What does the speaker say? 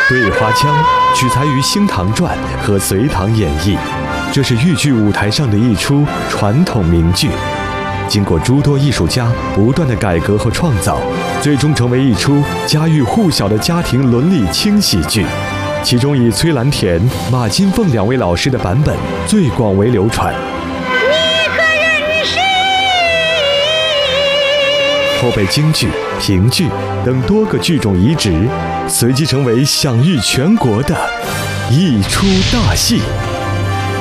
对花腔取材于《星唐传》和《隋唐演义》，这是豫剧舞台上的一出传统名剧。经过诸多艺术家不断的改革和创造，最终成为一出家喻户晓的家庭伦理轻喜剧。其中以崔兰田、马金凤两位老师的版本最广为流传。后被京剧、评剧等多个剧种移植，随即成为享誉全国的一出大戏。